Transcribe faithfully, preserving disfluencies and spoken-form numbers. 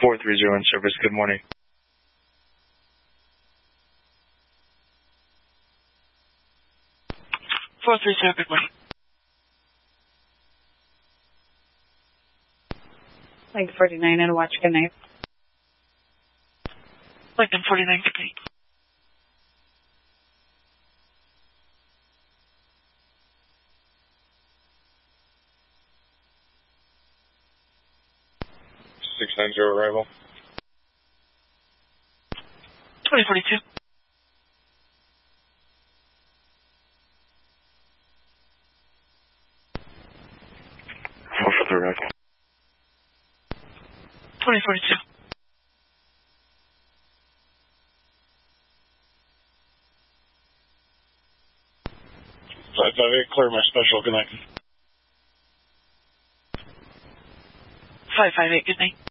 four three zero in service. Good morning. four three zero, good morning. Lincoln forty-nine and watch, good night. Lincoln forty-nine, good night. six nine zero arrival. twenty forty-two. four for the arrival. twenty forty-two. five five eight, clear my special, good night. five five eight, good night.